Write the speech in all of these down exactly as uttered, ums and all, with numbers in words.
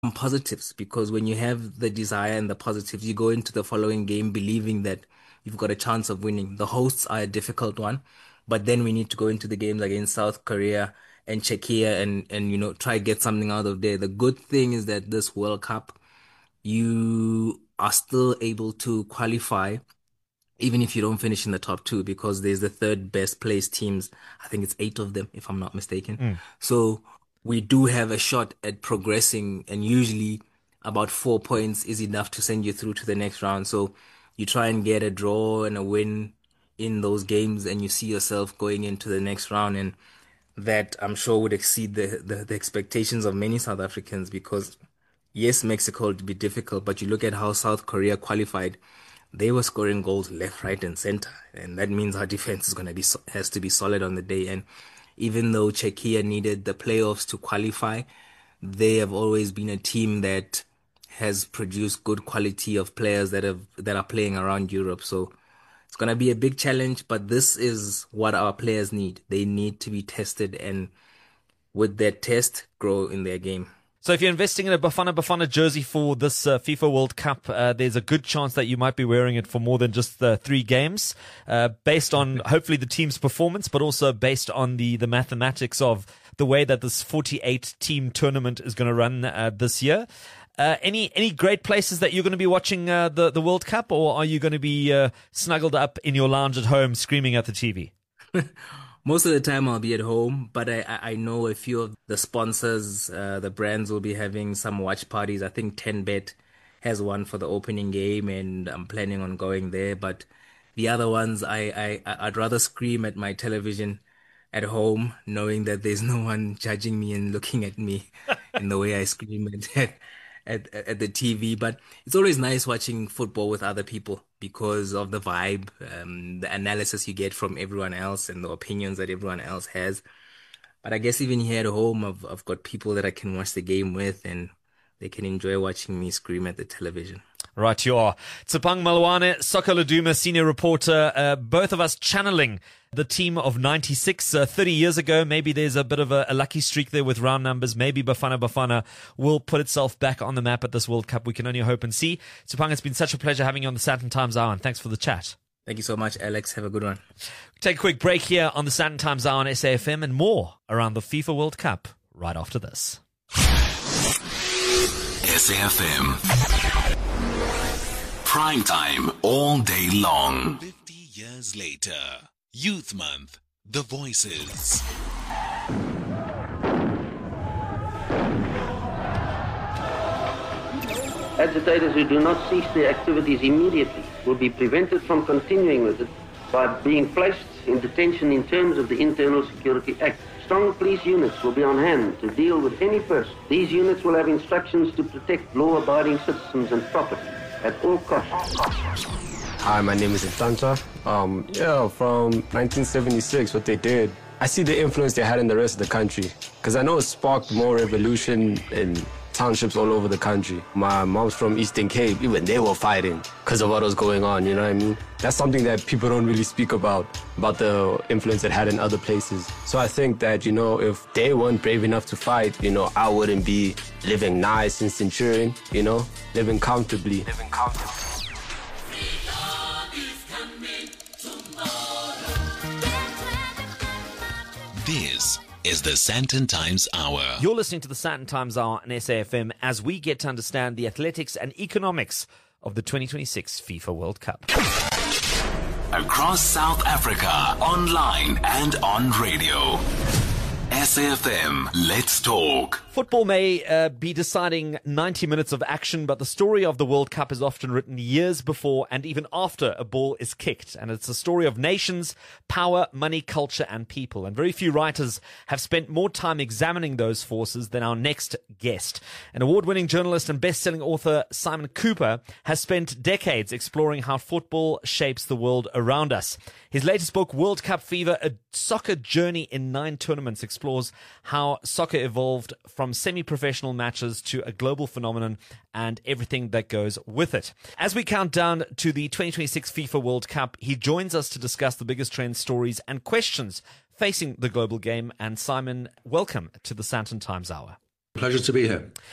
positives, because when you have the desire and the positives, you go into the following game believing that you've got a chance of winning. The hosts are a difficult one, but then we need to go into the games against South Korea and Czechia and, and, you know, try get something out of there. The good thing is that this World Cup, you are still able to qualify even if you don't finish in the top two, because there's the third best placed teams. I think it's eight of them, if I'm not mistaken. Mm. So we do have a shot at progressing, and usually about four points is enough to send you through to the next round. So you try and get a draw and a win in those games, and you see yourself going into the next round, and that I'm sure would exceed the, the, the expectations of many South Africans, because yes, Mexico would be difficult, but you look at how South Korea qualified. They were scoring goals left, right, and center, and that means our defense is going to be has to be solid on the day. And even though Czechia needed the playoffs to qualify, they have always been a team that has produced good quality of players that have that are playing around Europe. So it's going to be a big challenge, but this is what our players need. They need to be tested, and with that test, grow in their game. So if you're investing in a Bafana Bafana jersey for this uh, FIFA World Cup, uh, there's a good chance that you might be wearing it for more than just the three games, uh, based on hopefully the team's performance, but also based on the, the mathematics of the way that this forty-eight team tournament is going to run uh, this year. Uh, any any great places that you're going to be watching uh, the, the World Cup, or are you going to be uh, snuggled up in your lounge at home screaming at the T V? Most of the time I'll be at home, but I, I know a few of the sponsors, uh, the brands will be having some watch parties. I think ten bet has one for the opening game, and I'm planning on going there. But the other ones, I, I, I'd rather scream at my television at home, knowing that there's no one judging me and looking at me in the way I scream at, at, at the T V. But it's always nice watching football with other people because of the vibe, um, the analysis you get from everyone else and the opinions that everyone else has. But I guess even here at home, I've, I've got people that I can watch the game with, and they can enjoy watching me scream at the television. Right, you are. Tsipang Malwane, Soccer Laduma, senior reporter, uh, both of us channeling the team of ninety-six, uh, thirty years ago. Maybe there's a bit of a, a lucky streak there with round numbers. Maybe Bafana Bafana will put itself back on the map at this World Cup. We can only hope and see. Tsipang, it's been such a pleasure having you on the Saturn Times Hour, and thanks for the chat. Thank you so much, Alex. Have a good one. Take a quick break here on the Saturn Times Hour on S A F M, and more around the FIFA World Cup right after this. S A F M. Prime time all day long. fifty years later. Youth Month. The Voices. Agitators who do not cease their activities immediately will be prevented from continuing with it by being placed in detention in terms of the Internal Security Act. Strong police units will be on hand to deal with any person. These units will have instructions to protect law-abiding citizens and property at all costs. Hi, my name is Ntanta. Um, yeah, from nineteen seventy-six, what they did, I see the influence they had in the rest of the country. Because I know it sparked more revolution in townships all over the country. My mom's from Eastern Cape, even they were fighting because of what was going on, you know what I mean? That's something that people don't really speak about, about the influence it had in other places. So I think that, you know, if they weren't brave enough to fight, you know, I wouldn't be living nice in Centurion, you know, living comfortably. Living comfortably. This is the Saturn Times Hour. You're listening to the Saturn Times Hour on S A F M as we get to understand the athletics and economics of the twenty twenty-six FIFA World Cup. Across South Africa, online and on radio. S A F M, let's talk. Football may uh, be deciding ninety minutes of action, but the story of the World Cup is often written years before and even after a ball is kicked. And it's a story of nations, power, money, culture, and people. And very few writers have spent more time examining those forces than our next guest. An award-winning journalist and best-selling author, Simon Cooper, has spent decades exploring how football shapes the world around us. His latest book, World Cup Fever, A Soccer Journey in Nine Tournaments, explores how soccer evolved from semi-professional matches to a global phenomenon and everything that goes with it. As we count down to the twenty twenty-six FIFA World Cup, he joins us to discuss the biggest trends, stories, and questions facing the global game. And Simon, welcome to the Saturn Times Hour. Pleasure to be here.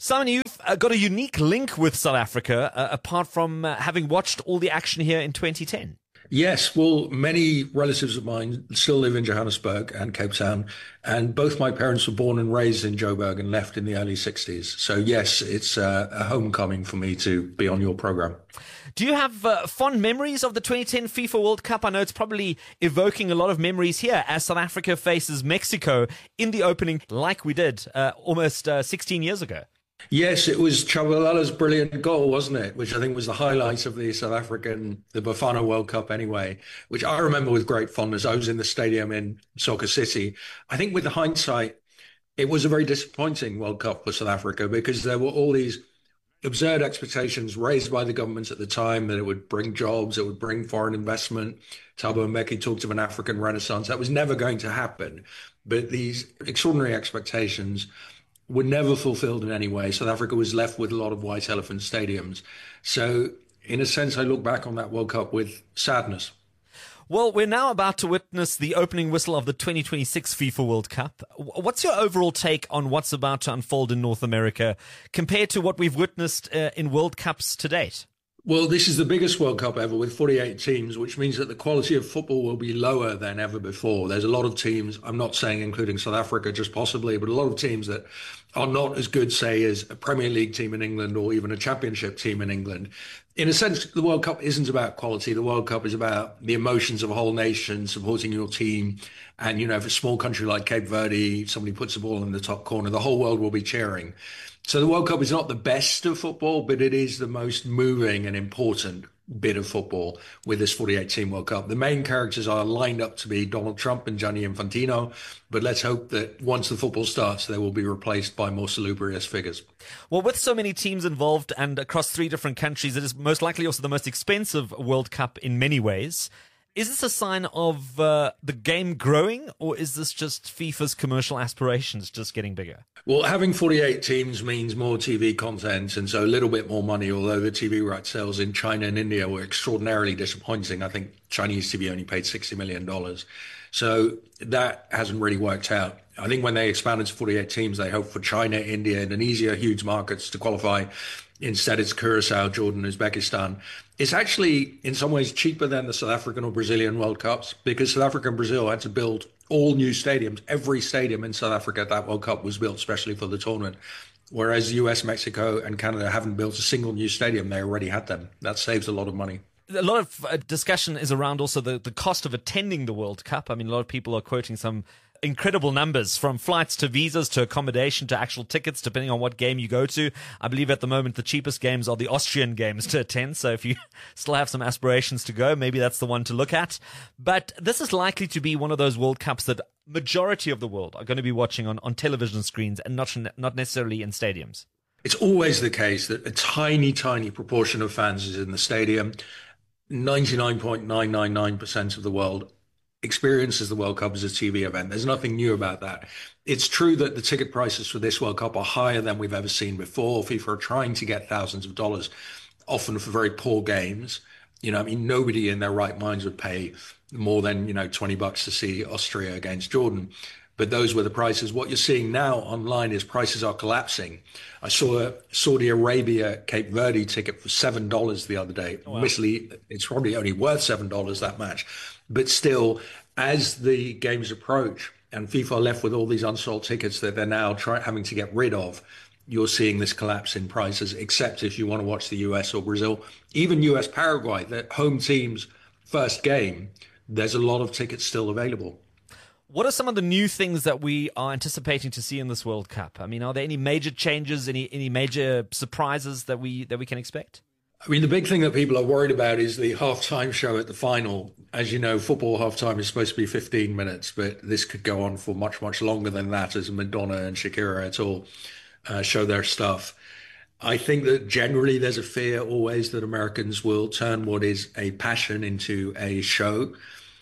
Simon, you've uh, got a unique link with South Africa, uh, apart from uh, having watched all the action here in twenty ten. Yes, well, many relatives of mine still live in Johannesburg and Cape Town, and both my parents were born and raised in Joburg and left in the early sixties. So yes, it's uh, a homecoming for me to be on your program. Do you have uh, fond memories of the twenty ten FIFA World Cup? I know it's probably evoking a lot of memories here as South Africa faces Mexico in the opening, like we did uh, almost uh, sixteen years ago. Yes, it was Chabalala's brilliant goal, wasn't it? Which I think was the highlight of the South African, the Bafana World Cup anyway, which I remember with great fondness. I was in the stadium in Soccer City. I think with the hindsight, it was a very disappointing World Cup for South Africa because there were all these absurd expectations raised by the governments at the time that it would bring jobs, it would bring foreign investment. Thabo Mbeki talked of an African renaissance. That was never going to happen. But these extraordinary expectations were never fulfilled in any way. South Africa was left with a lot of white elephant stadiums. So in a sense, I look back on that World Cup with sadness. Well, we're now about to witness the opening whistle of the twenty twenty-six FIFA World Cup. What's your overall take on what's about to unfold in North America compared to what we've witnessed uh, in World Cups to date? Well, this is the biggest World Cup ever with forty-eight teams, which means that the quality of football will be lower than ever before. There's a lot of teams, I'm not saying including South Africa just possibly, but a lot of teams that are not as good, say, as a Premier League team in England or even a Championship team in England. In a sense, the World Cup isn't about quality. The World Cup is about the emotions of a whole nation supporting your team. And, you know, if a small country like Cape Verde, somebody puts the ball in the top corner, the whole world will be cheering. So the World Cup is not the best of football, but it is the most moving and important bit of football with this forty-eight team World Cup. The main characters are lined up to be Donald Trump and Gianni Infantino, but let's hope that once the football starts, they will be replaced by more salubrious figures. Well, with so many teams involved and across three different countries, it is most likely also the most expensive World Cup in many ways. Is this a sign of uh, the game growing, or is this just FIFA's commercial aspirations just getting bigger? Well, having forty-eight teams means more T V content and so a little bit more money, although the T V rights sales in China and India were extraordinarily disappointing. I think Chinese T V only paid sixty million dollars. So that hasn't really worked out. I think when they expanded to forty-eight teams, they hoped for China, India, Indonesia, huge markets to qualify. Instead, it's Curacao, Jordan, Uzbekistan. It's actually, in some ways, cheaper than the South African or Brazilian World Cups because South Africa and Brazil had to build all new stadiums. Every stadium in South Africa at that World Cup was built especially for the tournament, whereas U S, Mexico, and Canada haven't built a single new stadium. They already had them. That saves a lot of money. A lot of uh, discussion is around also the, the cost of attending the World Cup. I mean, a lot of people are quoting some incredible numbers, from flights to visas to accommodation to actual tickets, depending on what game you go to. I believe at the moment the cheapest games are the Austrian games to attend. So if you still have some aspirations to go, maybe that's the one to look at. But this is likely to be one of those World Cups that majority of the world are going to be watching on, on television screens and not, not necessarily in stadiums. It's always the case that a tiny, tiny proportion of fans is in the stadium. ninety-nine point nine nine nine percent of the world experiences the World Cup as a T V event. There's nothing new about that. It's true that the ticket prices for this World Cup are higher than we've ever seen before. FIFA are trying to get thousands of dollars, often for very poor games. You know, I mean, nobody in their right minds would pay more than, you know, twenty bucks to see Austria against Jordan. But those were the prices. What you're seeing now online is prices are collapsing. I saw a Saudi Arabia Cape Verde ticket for seven dollars the other day. Wow. Obviously, it's probably only worth seven dollars, that match. But still, as the games approach and FIFA are left with all these unsold tickets that they're now try, having to get rid of, you're seeing this collapse in prices, except if you want to watch the U S or Brazil. Even U S Paraguay, the home team's first game, there's a lot of tickets still available. What are some of the new things that we are anticipating to see in this World Cup? I mean, are there any major changes, any any major surprises that we that we can expect? I mean, the big thing that people are worried about is the halftime show at the final. As you know, football halftime is supposed to be fifteen minutes, but this could go on for much, much longer than that as Madonna and Shakira et al. Uh, show their stuff. I think that generally there's a fear always that Americans will turn what is a passion into a show.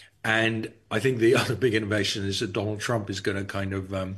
And I think the other big innovation is that Donald Trump is going to kind of um,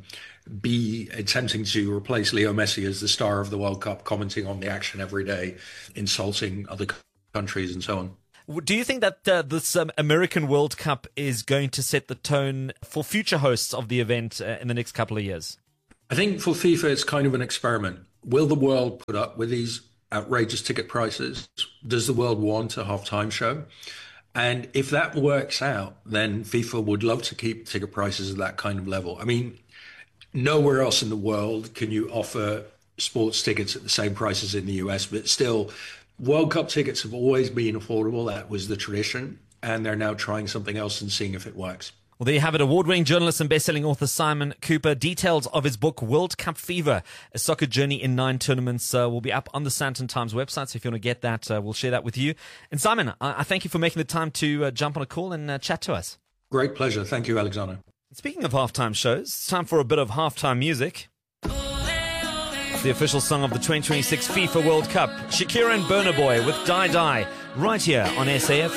be attempting to replace Leo Messi as the star of the World Cup, commenting on the action every day, insulting other countries and so on. Do you think that uh, this um, American World Cup is going to set the tone for future hosts of the event uh, in the next couple of years? I think for FIFA, it's kind of an experiment. will the world put up with these outrageous ticket prices? Does the world want a halftime show? And if that works out, then FIFA would love to keep ticket prices at that kind of level. I mean, nowhere else in the world can you offer sports tickets at the same prices in the U S, but still, World Cup tickets have always been affordable. That was the tradition. And they're now trying something else and seeing if it works. Well, there you have it. Award-winning journalist and best-selling author Simon Cooper. Details of his book, World Cup Fever, A Soccer Journey in Nine Tournaments, uh, will be up on the Sandton Times website. So if you want to get that, uh, we'll share that with you. And Simon, I, I thank you for making the time to uh, jump on a call and uh, chat to us. Great pleasure. Thank you, Alexander. Speaking of halftime shows, it's time for a bit of halftime music. It's the official song of the twenty twenty-six FIFA World Cup. Shakira and Burna Boy with Die Die, right here on S A F.